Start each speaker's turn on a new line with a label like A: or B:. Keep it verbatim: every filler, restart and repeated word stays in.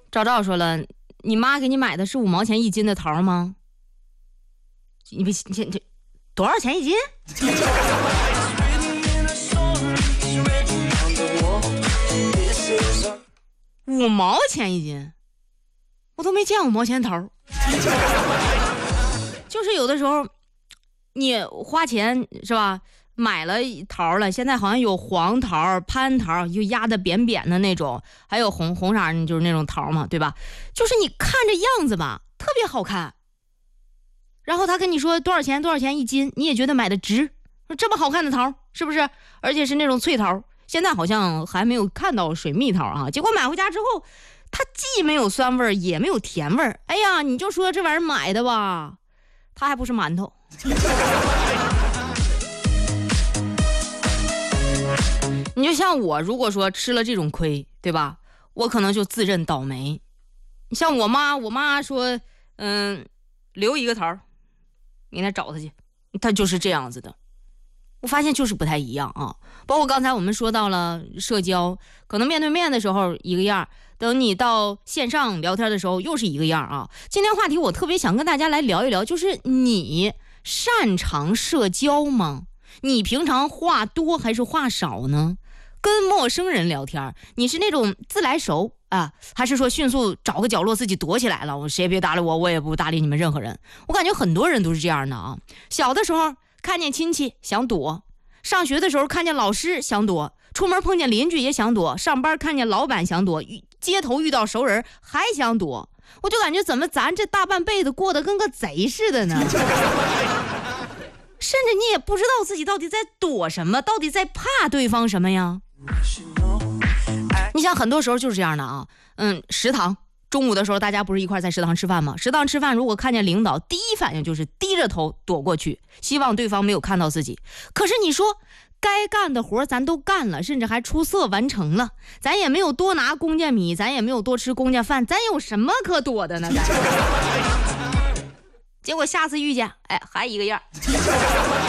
A: 赵赵说了，你妈给你买的是五毛钱一斤的桃吗？你别这这多少钱一斤？五毛钱一斤，我都没见五毛钱桃。就是有的时候你花钱是吧，买了桃了，现在好像有黄桃、蟠桃，就压得扁扁的那种，还有红红色就是那种桃嘛，对吧？就是你看着样子吧，特别好看。然后他跟你说多少钱多少钱一斤，你也觉得买的值。这么好看的桃，是不是？而且是那种脆桃，现在好像还没有看到水蜜桃啊。结果买回家之后，它既没有酸味也没有甜味。哎呀，你就说这玩意儿买的吧，它还不是馒头。你就像我，如果说吃了这种亏，对吧？我可能就自认倒霉。像我妈，我妈说，嗯，留一个桃，明天找她去，她就是这样子的。我发现就是不太一样啊。包括刚才我们说到了社交，可能面对面的时候一个样，等你到线上聊天的时候又是一个样啊。今天话题我特别想跟大家来聊一聊，就是你擅长社交吗？你平常话多还是话少呢？跟陌生人聊天，你是那种自来熟啊，还是说迅速找个角落自己躲起来了？我谁也别搭理我，我也不搭理你们任何人。我感觉很多人都是这样的啊。小的时候看见亲戚想躲，上学的时候看见老师想躲，出门碰见邻居也想躲，上班看见老板想躲，街头遇到熟人还想躲。我就感觉怎么咱这大半辈子过得跟个贼似的呢？甚至你也不知道自己到底在躲什么，到底在怕对方什么呀？你想很多时候就是这样的啊。嗯，食堂中午的时候大家不是一块在食堂吃饭吗？食堂吃饭如果看见领导，第一反应就是低着头躲过去，希望对方没有看到自己。可是你说该干的活咱都干了，甚至还出色完成了，咱也没有多拿公家米，咱也没有多吃公家饭，咱有什么可躲的呢？咱结果下次遇见，哎，还一个样。